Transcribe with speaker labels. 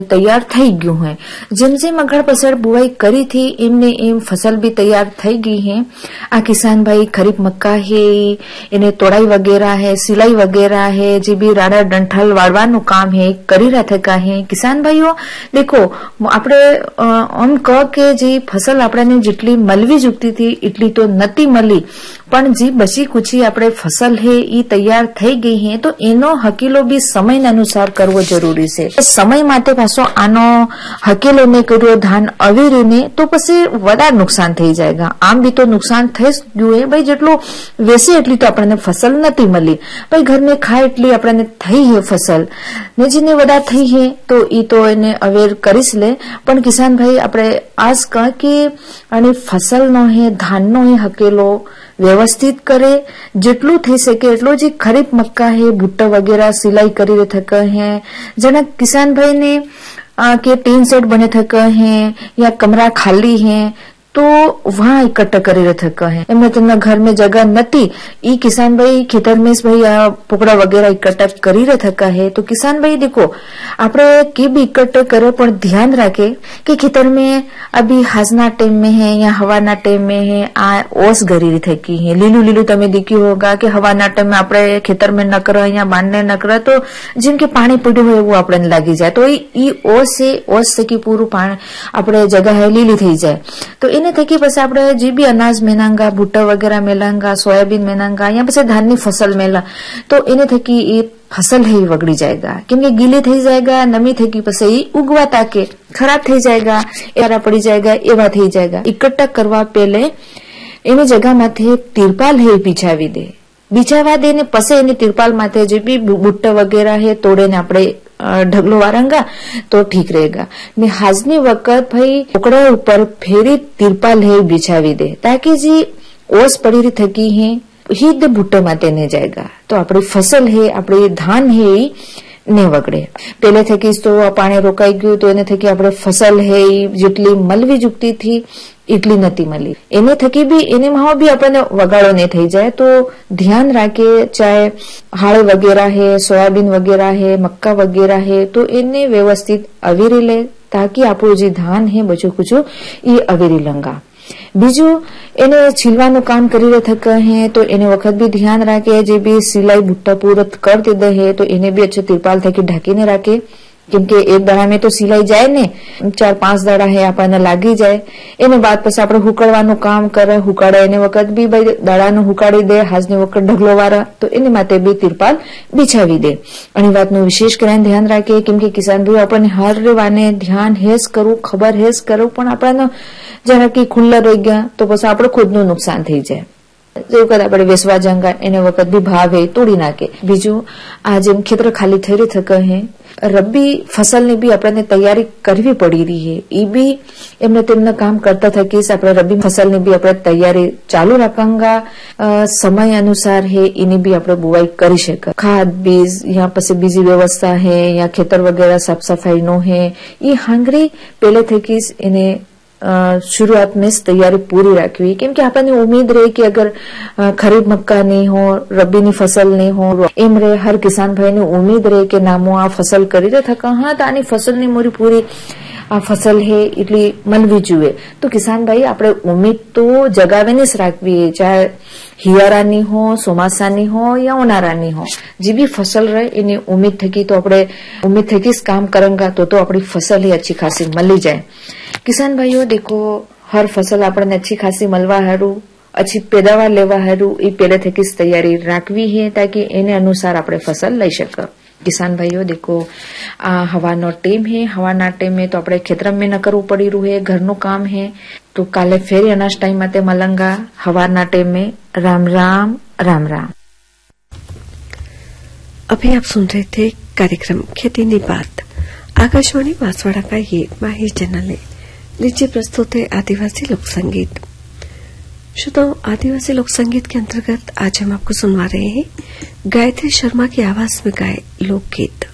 Speaker 1: તૈયાર થઈ ગયું હે। જેમ જેમ આગળ પાછળ બુવાઈ કરી थी એમને એમ फसल भी तैयार થઈ ગઈ है। आ किसान भाई खरीफ मक्का है, इन्हें तोड़ाई वगैरह है, सिलाई वगैरह है, जी भी राड़ा डंठल वाड़वानु काम है करी रहा है। किसान भाईओ देखो आपणे आम कह के जी फसल आपणे जेटली मळवी जुकती थी એટલી तो नती मळी, पण जी बची कुची आपणे फसल है ई तैयार થઈ गई है तो एनो हकीलो भी समय अनुसार करवो जरूरी है। समय माटे पाछो आनो हकीलो ने कर्यो धान अवेरीने तो पछी वधारे नुकसान थई जाएगा। आम भी तो नुकसान थई ज गयुं है भाई, जेटलो वेची એટલી तो आपणे फसल नथी मळी भाई, घर में खाय એટલી आपणे थई है फसल ने जेने वधारे थई है तो ई तो एने अवेर करीश ले। पण किसान भाई आपणे आज कह के आणि फसल नो है धान नो है हकेलो व्यवस्थित करे, जेटलू थई सके एटलो जी खरीफ मक्का है भुट्टा वगैरह सिलाई करी थके हैं। जना किसान भाई ने के टीन सेट बने थके हैं या कमरा खाली है तो वहां इकट्ठा करी थके हैं। एमने तेमना घर में जगह नती, ई किसान भाई खेतर में भाई आ पोकड़ा वगैरह इकट्ठा करी थका है। तो किसान भाई देखो आपणे के भी इकट्ठा करे पण ध्यान रखे कि खेतर में अभी हाजना टाइम में है या हवाना टाइम में है आ ओस गरी थकी है। लीलू लीलू तमे देखी होगा कि हवाना टाइम में आपणे खेतर में नकर या बांधने नकर तो जेम के पानी पड्યું હોય એવું आपणे लागी जाए तो ई ओस है, ओस थकी पूरू पानी आपणे जगह है लीली थई जाए तो एने थकी पछी आपणे जे बी अनाज मेनांगा भुट्टा वगैरह मेलांगा सोयाबीन मेनांगा या पछी धाननी फसल मेला तो एने थकी ए फसल है वगड़ी जाएगा, क्योंकि गीली थई जाएगा, नमी थकी पछी उगवा ताके खराब थई जाएगा, एरा पड़ी जाएगा, एवा थई जाएगा। इकट्ठा करवा पहले एनी जगह माथे तिरपाल है बिछावी दे, बिछावा दे ने पछी एनी तिरपाल माथे जे बी भुट्टा वगैरह है तोड़े ने आपणे ढगलो वारंगा तो ठीक रहेगा। ने हाजनी वक्त भाई पोकड़ा ऊपर फेरी तिरपाल है बिछावी दे ताकि जी ओस पड़ी थकी है हीद भुट्टा माटे ने जाएगा तो आपणी फसल है आपणी धान है ने वगड़े। पहले थकी तो पानी रोकाई गયું तो एने थकी आपणे फसल है जेटली मळवी जुकती थी એટલી નતી મળી, એને થકી બી એને માં બી આપણને વગાડો નહીં થઈ જાય તો ધ્યાન રાખે ચાહે હાળ वगैरह है सोयाबीन वगैरह है मक्का वगैरह है तो એને व्यवस्थित अवेरी ले ताकि આપણું જે धान है बचो कुछ ये अवेरी लंगा। बीजू एने छीलवानुं काम करी थके हैं तो एने वखत भी ध्यान राखे जे भी सिलाई भुट्टा पूरत कर दे है तो एने भी अच्छे तिरपाल थकी ढाकीने राखे, क्योंकि एक दाड़ा में तो सिलाई जाए ने 4-5 दाड़ा है आपने लागी जाए। एने बाद पछी आपणे हुकड़वानुं काम करे, हुकाड़े एने वखत भी भाई दाड़ाने हुकाड़ी दे, हाजने वखत ढगलो वारा तो एने माटे भी तिरपाल बिछावी दे। आणि वातनुं विशेष કરીને ध्यान राखे, केमके किसान भाई आपणे हर वाने ध्यान हेज करू खबर हेज करू पण आपणे जरा कि खुल्ला रही गया तो पछी आपणे खुदनुं नुकसान थई जाए। जो वखत आपणे वेचवा जंगा एने वखत भी भाव है तोड़ी नाखे। बीजू आ जेम खेतर खाली थई थके हैं रब्बी फसल ने भी अपने तैयारी करवी पड़ी रही है, ई भी एमने तेमने काम करता था कि अपने रब्बी फसल ने भी अपने तैयारी चालू रखांगा समय अनुसार है इन्हें भी अपने बुवाई करी शके। खाद बीज यहाँ पछी बीजी व्यवस्था है या खेतर वगैरह साफ सफाई नो है ये हांगरी पहले थे कि इन्हें शुरुआत में तैयारी पूरी रखवी, क्योंकि आपने उम्मीद रहे कि अगर खरीफ मक्का नहीं हो रब्बी नी फसल नहीं हो एम रे हर किसान भाई ने उम्मीद रहे कि नामो आ फसल करी थका हाँ तो आनी फसल नी मोरी पूरी आ फसल है इतनी मळवी जुए तो किसान भाई आपणे उम्मीद तो जगावीने ज राखवी, चाहे हियारानी हो ચોમાસાની हो या उनारानी हो जी भी फसल रहे एनी उम्मीद थकी तो आपणे उम्मीद थकी काम करेंगा तो अपनी फसल ही अच्छी खासी मळी जाए। किसान भाईओ देखो हर फसल आपने अच्छी खासी मलवा हारू अच्छी पैदावार लेवा हारू ए पहले थकी तैयारी राखवी है ताकि एने अनुसार आपणे फसल लई शके। किसान भाईओ देखो आ हवानो टाइम है, हवाना टाइम में तो आपणे खेतर में न करवू पड़ी रह्यु है, घरनु काम है तो काले फेरी अनाज टाइम माटे मलंगा हवाना टाइम में। राम राम राम राम।
Speaker 2: अभी आप सुन रहे थे कार्यक्रम खेती की बात आकाशवाणी बांसवाड़ा का ये माहिर चैनल है। लीजिए प्रस्तुत है आदिवासी लोक संगीत। श्रोताओं आदिवासी लोक संगीत के अंतर्गत आज हम आपको सुनवा रहे हैं गायत्री शर्मा की आवाज में गाए लोकगीत।